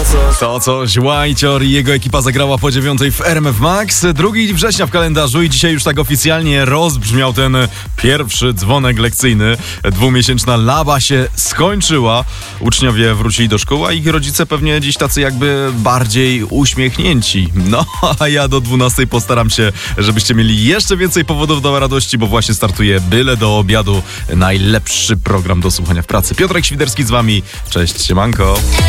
To coś, Łajcior i jego ekipa zagrała po 9 w RMF Max. 2 września w kalendarzu i dzisiaj już tak oficjalnie rozbrzmiał ten pierwszy dzwonek lekcyjny. 2-miesięczna laba się skończyła. Uczniowie wrócili do szkoły, a ich rodzice pewnie dziś tacy jakby bardziej uśmiechnięci. No, a ja do 12 postaram się, żebyście mieli jeszcze więcej powodów do radości, bo właśnie startuje byle do obiadu najlepszy program do słuchania w pracy. Piotrek Świderski z wami. Cześć, siemanko.